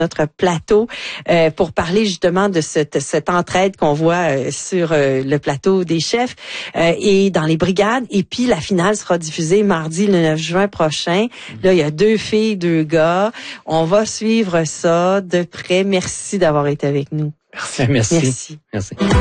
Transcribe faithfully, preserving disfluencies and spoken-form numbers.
notre plateau euh, pour parler justement de cette, cette entraide qu'on voit euh, sur euh, le plateau des chefs euh, et dans les brigades. Et puis la finale sera diffusée mardi le neuf juin prochain. Là, il y a deux filles, deux gars. On va suivre ça de près. Merci d'avoir été avec nous. Merci. Merci. Merci. Merci.